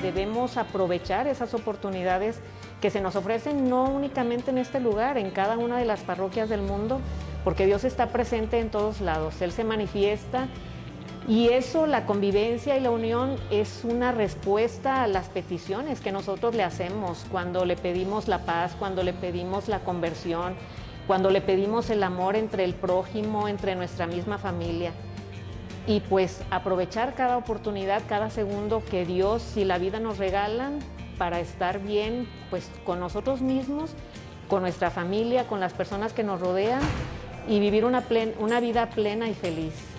debemos aprovechar esas oportunidades que se nos ofrecen no únicamente en este lugar, en cada una de las parroquias del mundo, porque Dios está presente en todos lados, Él se manifiesta y eso, la convivencia y la unión, es una respuesta a las peticiones que nosotros le hacemos cuando le pedimos la paz, cuando le pedimos la conversión, cuando le pedimos el amor entre el prójimo, entre nuestra misma familia. Y pues aprovechar cada oportunidad, cada segundo que Dios y la vida nos regalan para estar bien pues con nosotros mismos, con nuestra familia, con las personas que nos rodean y vivir una vida plena y feliz.